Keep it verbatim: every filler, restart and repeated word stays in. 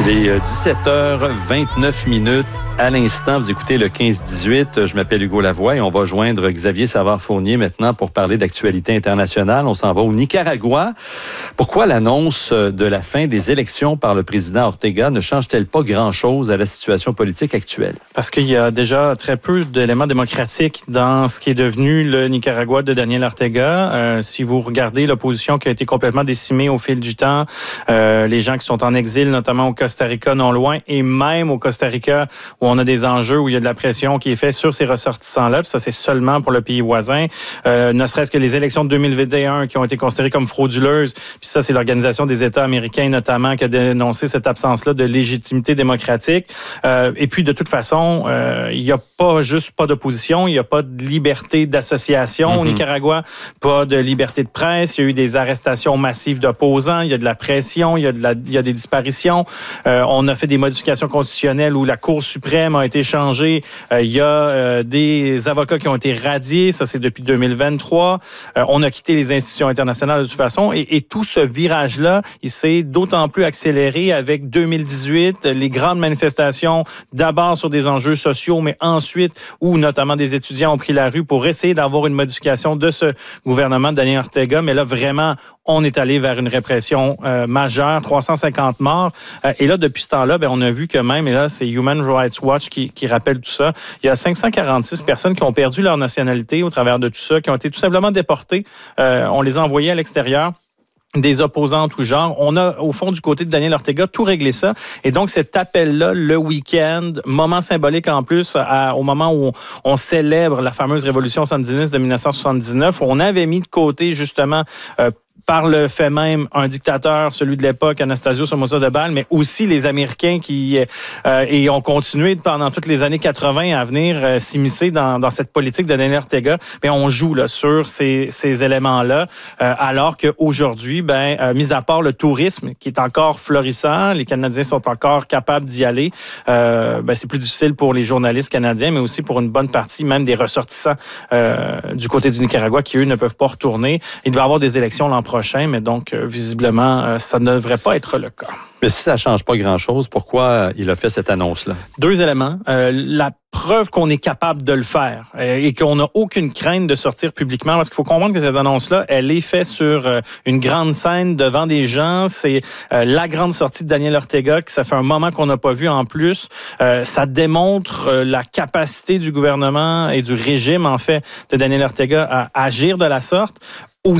Il est dix-sept heures vingt-neuf minutes. À l'instant, vous écoutez le quinze dix-huit. Je m'appelle Hugo Lavoie et on va joindre Xavier Savard-Fournier maintenant pour parler d'actualité internationale. On s'en va au Nicaragua. Pourquoi l'annonce de la fin des élections par le président Ortega ne change-t-elle pas grand-chose à la situation politique actuelle? Parce qu'il y a déjà très peu d'éléments démocratiques dans ce qui est devenu le Nicaragua de Daniel Ortega. Euh, si vous regardez l'opposition qui a été complètement décimée au fil du temps, euh, les gens qui sont en exil, notamment au Costa Rica non loin, et même au Costa Rica où on a des enjeux, où il y a de la pression qui est faite sur ces ressortissants-là, puis ça c'est seulement pour le pays voisin. Euh, ne serait-ce que les élections de deux mille vingt et un qui ont été considérées comme frauduleuses, puis ça c'est l'Organisation des États américains notamment qui a dénoncé cette absence-là de légitimité démocratique. Euh, et puis de toute façon, euh, il n'y a pas juste pas d'opposition, il n'y a pas de liberté d'association mm-hmm. au Nicaragua, pas de liberté de presse, il y a eu des arrestations massives d'opposants, il y a de la pression, il y a, de la, il y a des disparitions. Euh, on a fait des modifications constitutionnelles où la Cour suprême a été changée. Euh, il y a euh, des avocats qui ont été radiés, ça c'est depuis deux mille vingt-trois. Euh, on a quitté les institutions internationales de toute façon et, et tout ce virage-là, il s'est d'autant plus accéléré avec deux mille dix-huit, les grandes manifestations, d'abord sur des enjeux sociaux, mais ensuite où notamment des étudiants ont pris la rue pour essayer d'avoir une modification de ce gouvernement de Daniel Ortega. Mais là, vraiment, on est allé vers une répression euh, majeure, trois cent cinquante morts. Euh, et là, depuis ce temps-là, ben, on a vu que même, et là, c'est Human Rights Watch qui, qui rappelle tout ça, il y a cinq cent quarante-six personnes qui ont perdu leur nationalité au travers de tout ça, qui ont été tout simplement déportées. Euh, on les a envoyées à l'extérieur. Des opposants en tout genre. On a, au fond, du côté de Daniel Ortega, tout réglé ça. Et donc, cet appel-là, le week-end, moment symbolique en plus, à, au moment où on, on célèbre la fameuse révolution sandiniste de dix-neuf cent soixante-dix-neuf, où on avait mis de côté, justement, euh, par le fait même, un dictateur, celui de l'époque, Anastasio Somoza Debayle, mais aussi les Américains qui euh, et ont continué pendant toutes les années quatre-vingt à venir euh, s'immiscer dans, dans cette politique de Daniel Ortega. Mais on joue là sur ces, ces éléments-là, euh, alors qu'aujourd'hui, ben, euh, mis à part le tourisme qui est encore florissant, les Canadiens sont encore capables d'y aller. Euh, ben, c'est plus difficile pour les journalistes canadiens, mais aussi pour une bonne partie même des ressortissants euh, du côté du Nicaragua qui eux ne peuvent pas retourner. Il va y avoir des élections l'an prochain. prochain, mais donc, euh, visiblement, euh, ça ne devrait pas être le cas. Mais si ça ne change pas grand-chose, pourquoi il a fait cette annonce-là? Deux éléments. Euh, la preuve qu'on est capable de le faire euh, et qu'on n'a aucune crainte de sortir publiquement, parce qu'il faut comprendre que cette annonce-là, elle est faite sur euh, une grande scène devant des gens. C'est euh, la grande sortie de Daniel Ortega, que ça fait un moment qu'on n'a pas vu en plus. Euh, ça démontre euh, la capacité du gouvernement et du régime, en fait, de Daniel Ortega à agir de la sorte.